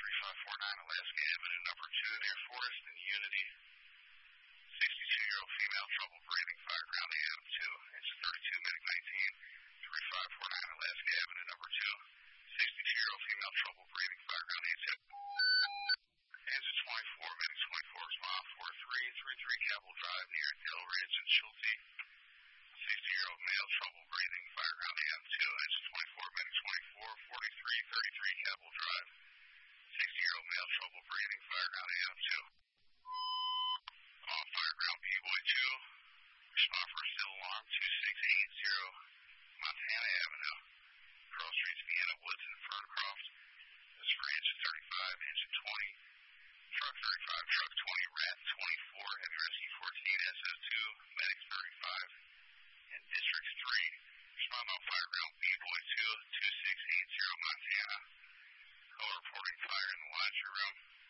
3549 Alaska Avenue, number 2, near Forest and Unity. 62-year-old female, trouble breathing, fireground AM2, engine 32, medic 19. 3549 Alaska Avenue, number 2. 62-year-old female, trouble breathing, fireground AM2. Engine 24, medic 24, smile 4333 Capitol Drive, near Hill Ridge and Schulte. 60-year-old male, trouble breathing, fireground AM2, engine 24, medic 24, 4333 Capitol Drive. 60-year-old male, trouble breathing, fireground AM2. Fireground B-Boy 2, respond for still alarm 2680 Montana Avenue. Cross Streets, Vienna Woods, and Ferncroft. This is for engine 35, engine 20. Truck 35, truck 20, rat 24, heavy rescue 14, SS2, medic 35, and district 3. Respond on fireground B-Boy 2, 2680 Montana. Call reporting fire in the laundry room.